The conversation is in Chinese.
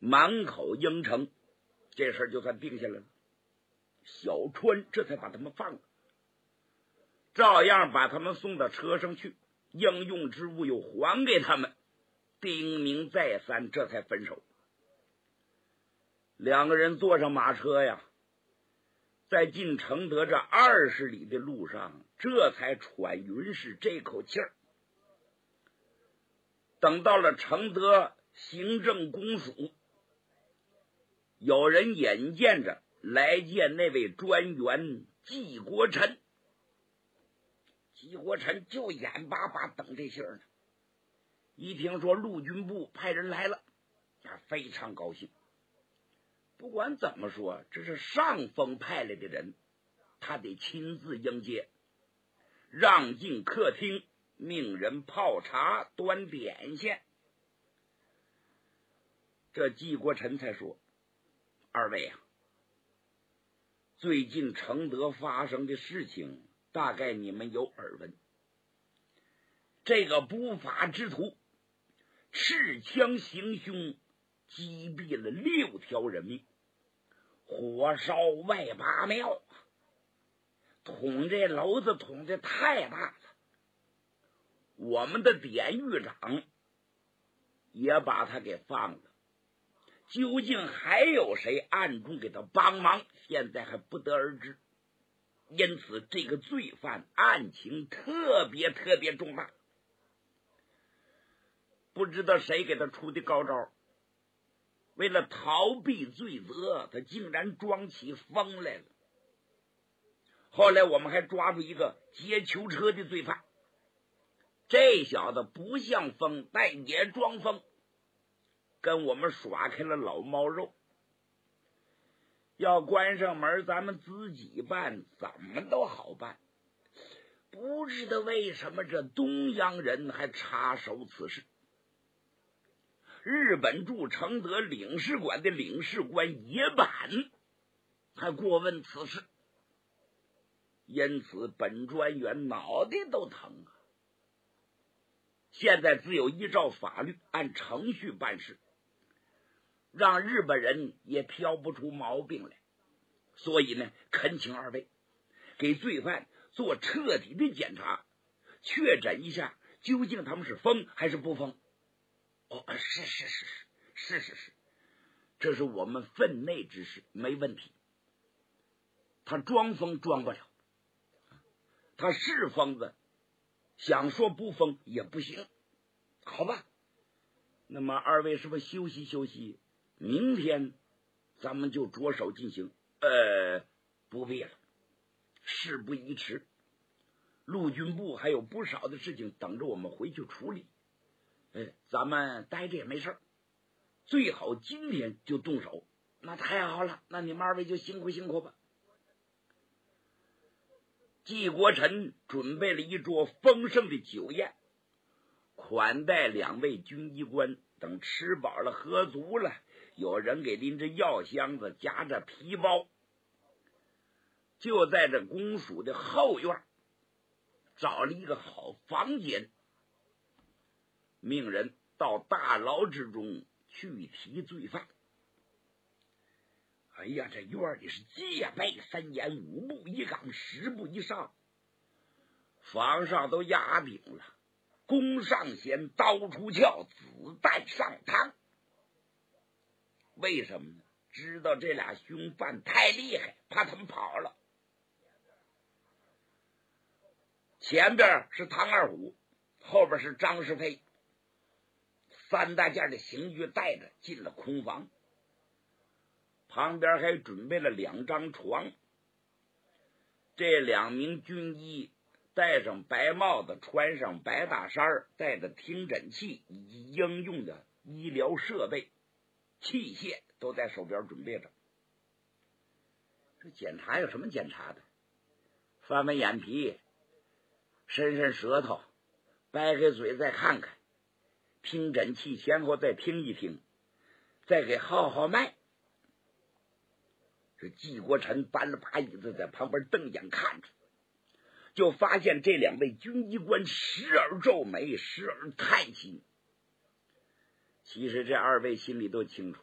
满口应承，这事就算定下来了。小川这才把他们放了，照样把他们送到车上去，应用之物又还给他们，叮咛再三，这才分手。两个人坐上马车呀，在进承德这20里的路上，这才喘匀是这口气儿。等到了承德行政公署，有人眼见着来见那位专员纪国臣，纪国臣就眼巴巴等这信儿呢。一听说陆军部派人来了，非常高兴。不管怎么说，这是上峰派来的人，他得亲自迎接，让进客厅，命人泡茶端点心。这纪国臣才说：二位啊，最近承德发生的事情大概你们有耳闻，这个不法之徒持枪行凶，击毙了6条人命，火烧外八庙啊，捅这娄子捅的太大了。我们的典狱长也把他给放了，究竟还有谁暗中给他帮忙，现在还不得而知。因此这个罪犯案情特别重大，不知道谁给他出的高招，为了逃避罪责，他竟然装起疯来了。后来我们还抓住一个劫囚车的罪犯，这小子不像疯，但也装疯，跟我们耍开了老猫肉。要关上门咱们自己办，怎么都好办。不知道为什么这东洋人还插手此事。日本驻承德领事馆的领事官野坂还过问此事，因此本专员脑袋都疼啊。现在只有依照法律按程序办事，让日本人也挑不出毛病来。所以呢，恳请二位给罪犯做彻底的检查，确诊一下究竟他们是疯还是不疯。是，这是我们分内之事，没问题。他装疯装不了，他是疯子，想说不疯也不行，好吧？那么二位是不是休息，明天咱们就着手进行？不必了，事不宜迟，陆军部还有不少的事情等着我们回去处理。咱们待着也没事，最好今天就动手。那太好了，那你们二位就辛苦吧。纪国臣准备了一桌丰盛的酒宴，款待2位军医官。等吃饱了喝足了，有人给拎着药箱子，夹着皮包，就在这公署的后院找了一个好房间，命人到大牢之中去提罪犯。哎呀，这院里是戒备森严，5步一岗，10步一哨，房上都压顶了，弓上弦，刀出鞘，子弹上膛。为什么呢？知道这俩凶犯太厉害，怕他们跑了。前边是唐二虎，后边是张世飞，3大件的刑具带着进了空房，旁边还准备了2张床。这2名军医戴上白帽子，穿上白大衫，带着听诊器以及应用的医疗设备器械都在手边准备着。这检查有什么检查的？翻翻眼皮，伸伸舌头，掰开嘴再看看，听诊器前后再听一听，再给号脉。这纪国臣搬了把椅子在旁边瞪眼看着，就发现这2位军医官时而皱眉，时而叹息。其实这2位心里都清楚，